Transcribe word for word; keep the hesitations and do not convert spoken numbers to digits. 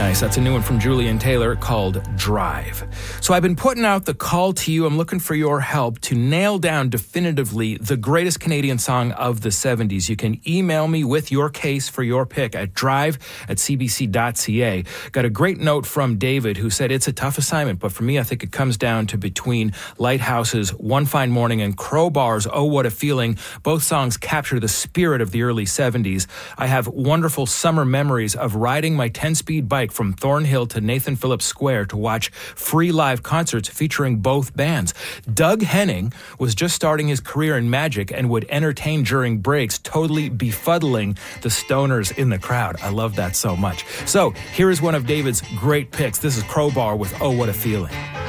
Nice. That's a new one from Julian Taylor called Drive. So I've been putting out the call to you. I'm looking for your help to nail down definitively the greatest Canadian song of the seventies. You can email me with your case for your pick at drive at c b c dot c a. Got a great note from David who said it's a tough assignment, but for me, I think it comes down to between Lighthouse's One Fine Morning and Crowbar's Oh What a Feeling. Both songs capture the spirit of the early seventies. I have wonderful summer memories of riding my ten-speed bike from Thornhill to Nathan Phillips Square to watch free live concerts featuring both bands. Doug Henning was just starting his career in magic and would entertain during breaks, totally befuddling the stoners in the crowd. I love that so much. So here is one of David's great picks. This is Crowbar with Oh What a Feeling.